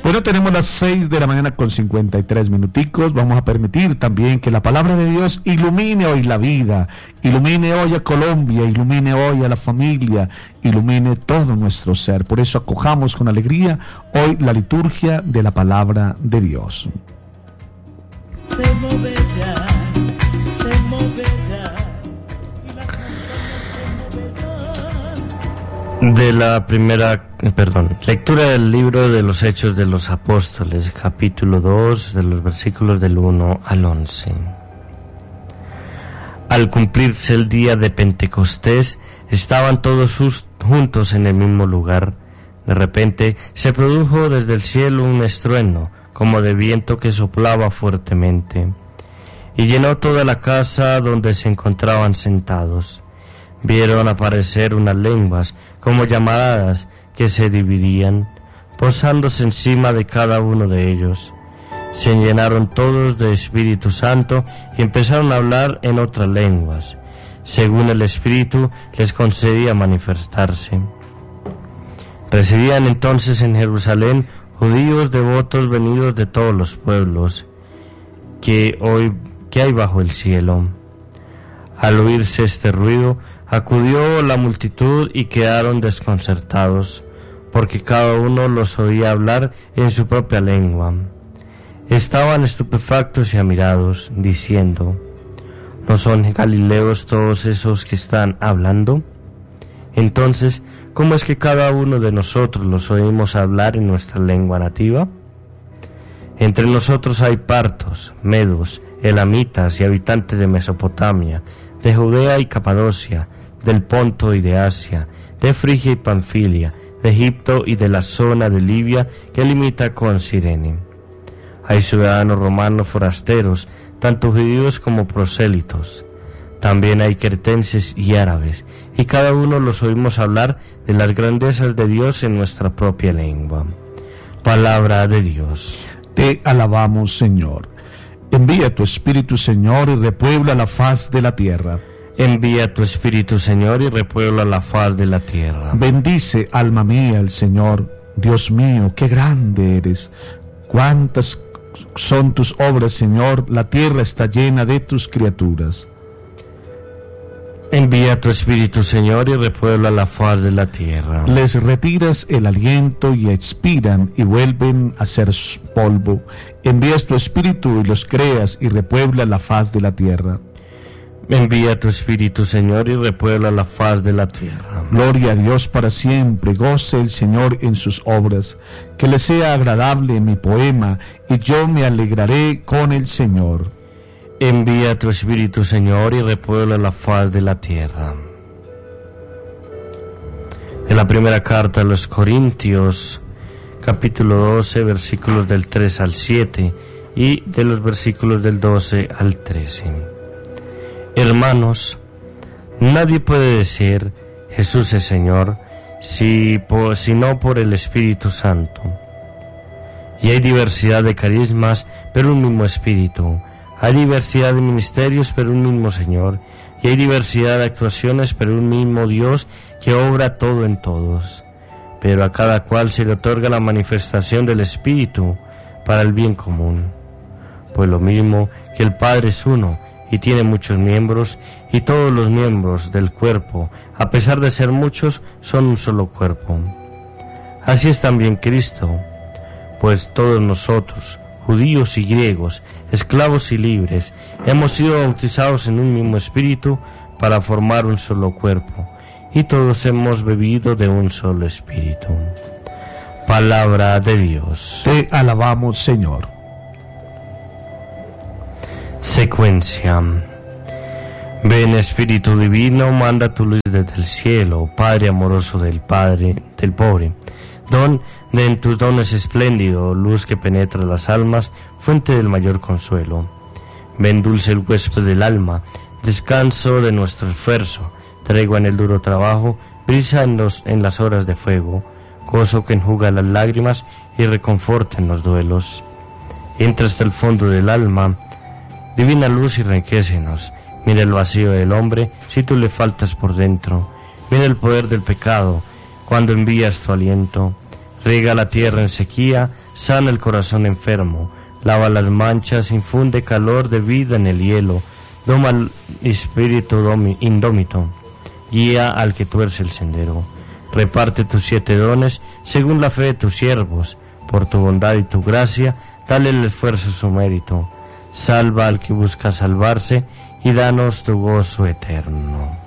Bueno, tenemos las 6 de la mañana con 53 minuticos. Vamos a permitir también que la palabra de Dios ilumine hoy la vida, ilumine hoy a Colombia, ilumine hoy a la familia, ilumine todo nuestro ser. Por eso acojamos con alegría hoy la liturgia de la palabra de Dios. Se moverá, se moverá. De la lectura del libro de los Hechos de los Apóstoles, capítulo 2, de los versículos del 1 al 11. Al cumplirse el día de Pentecostés, estaban todos juntos en el mismo lugar. De repente se produjo desde el cielo un estruendo, como de viento que soplaba fuertemente, y llenó toda la casa donde se encontraban sentados. Vieron aparecer unas lenguas como llamaradas que se dividían, posándose encima de cada uno de ellos. Se llenaron todos de Espíritu Santo y empezaron a hablar en otras lenguas, según el Espíritu les concedía manifestarse. Residían entonces en Jerusalén judíos devotos venidos de todos los pueblos que hay bajo el cielo. Al oírse este ruido, acudió la multitud y quedaron desconcertados, porque cada uno los oía hablar en su propia lengua. Estaban estupefactos y admirados, diciendo: ¿no son galileos todos esos que están hablando? Entonces, ¿cómo es que cada uno de nosotros los oímos hablar en nuestra lengua nativa? Entre nosotros hay partos, medos, elamitas y habitantes de Mesopotamia, de Judea y Capadocia, del Ponto y de Asia, de Frigia y Panfilia, de Egipto y de la zona de Libia que limita con Cirene. Hay ciudadanos romanos forasteros, tanto judíos como prosélitos. También hay cretenses y árabes, y cada uno los oímos hablar de las grandezas de Dios en nuestra propia lengua. Palabra de Dios. Te alabamos, Señor. Envía tu Espíritu, Señor, y repuebla la faz de la tierra. Envía tu Espíritu, Señor, y repuebla la faz de la tierra. Bendice, alma mía, el Señor. Dios mío, qué grande eres. Cuántas son tus obras, Señor. La tierra está llena de tus criaturas. Envía tu Espíritu, Señor, y repuebla la faz de la tierra. Les retiras el aliento y expiran y vuelven a ser polvo. Envías tu Espíritu y los creas y repuebla la faz de la tierra. Envía tu Espíritu, Señor, y repuebla la faz de la tierra. Gloria a Dios para siempre. Goce el Señor en sus obras. Que le sea agradable mi poema y yo me alegraré con el Señor. Envía tu Espíritu, Señor, y repuebla la faz de la tierra. En la primera carta a los Corintios, capítulo 12, versículos del 3 al 7 y de los versículos del 12 al 13. Hermanos, nadie puede decir Jesús es Señor sino por el Espíritu Santo. Y hay diversidad de carismas, pero un mismo Espíritu. Hay diversidad de ministerios, pero un mismo Señor. Y hay diversidad de actuaciones, pero un mismo Dios que obra todo en todos. Pero a cada cual se le otorga la manifestación del Espíritu para el bien común. Pues lo mismo que el Padre es uno y tiene muchos miembros, y todos los miembros del cuerpo, a pesar de ser muchos, son un solo cuerpo. Así es también Cristo, pues todos nosotros, judíos y griegos, esclavos y libres, hemos sido bautizados en un mismo espíritu para formar un solo cuerpo, y todos hemos bebido de un solo espíritu. Palabra de Dios. Te alabamos, Señor. Secuencia. Ven, Espíritu Divino, manda tu luz desde el cielo, Padre amoroso del pobre. Don de en tus dones espléndido, luz que penetra las almas, fuente del mayor consuelo. Ven, dulce el huésped del alma, descanso de nuestro esfuerzo, tregua en el duro trabajo, brisa en las horas de fuego, gozo que enjuga las lágrimas y reconforta en los duelos. Entra hasta el fondo del alma, divina luz, y enriquécenos. Mira el vacío del hombre si tú le faltas por dentro. Mira el poder del pecado cuando envías tu aliento. Riega la tierra en sequía, sana el corazón enfermo, lava las manchas, infunde calor de vida en el hielo, doma al espíritu indómito, guía al que tuerce el sendero. Reparte tus 7 dones según la fe de tus siervos, por tu bondad y tu gracia, dale el esfuerzo su mérito. Salva al que busca salvarse y danos tu gozo eterno.